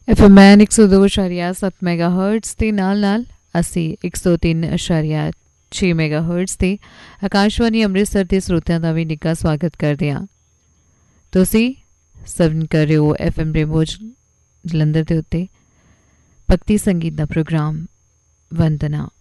FM 102.7 ਮੈਗਾਹਰਟਜ਼ ਦੇ ਨਾਲ ਅਸੀਂ 103.6 ਮੈਗਾਹਰਟਜ਼ ਤੇ ਆਕਾਸ਼ਵਾਣੀ ਅੰਮ੍ਰਿਤਸਰ ਦੇ ਸਰੋਤਿਆਂ ਦਾ ਵੀ ਨਿੱਘਾ ਸਵਾਗਤ ਕਰਦੇ ਹਾਂ। ਤੁਸੀਂ ਸਵਨ ਕਰ ਰਹੇ ਹੋ FM ਰੇਨਬੋ ਜਲੰਧਰ ਦੇ ਉੱਤੇ ਭਗਤੀ ਸੰਗੀਤ ਦਾ ਪ੍ਰੋਗਰਾਮ ਵੰਦਨਾ।